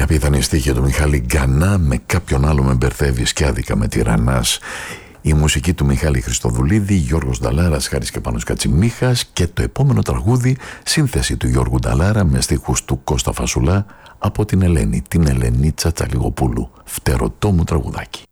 Ήταν η στίχη του Μιχάλη Γκανά, με κάποιον άλλο με μπερδεύεις και άδικα με τυραννάς. Η μουσική του Μιχάλη Χριστοδουλίδη, Γιώργος Νταλάρας, Χάρης και Πάνος Κατσιμίχας, και το επόμενο τραγούδι σύνθεση του Γιώργου Νταλάρα με στίχους του Κώστα Φασουλά από την Ελένη, την Ελενίτσα Τσαλιγοπούλου. Φτερωτό μου τραγουδάκι.